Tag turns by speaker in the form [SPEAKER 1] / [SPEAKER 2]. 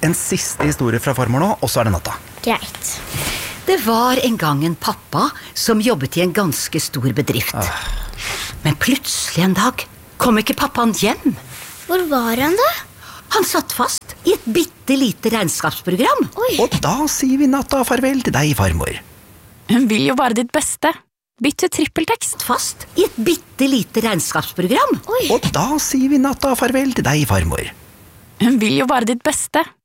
[SPEAKER 1] En siste historie fra farmor nå, og så det natta.
[SPEAKER 2] Greit.
[SPEAKER 3] Det var en gang en pappa som jobbet i en ganske stor bedrift. Men plutselig en dag kom ikke pappaen hjem.
[SPEAKER 2] Hvor var han da?
[SPEAKER 3] Han satt fast i et bittelite regnskapsprogram.
[SPEAKER 2] Oi.
[SPEAKER 1] Og da sier vi natta farvel til deg, farmor.
[SPEAKER 4] Hun vil jo bare ditt beste. Bytt til trippeltekst.
[SPEAKER 3] Fast i et bittelite regnskapsprogram.
[SPEAKER 2] Oi.
[SPEAKER 1] Og da sier vi natta farvel til deg, farmor.
[SPEAKER 4] Hun vil jo bare ditt beste.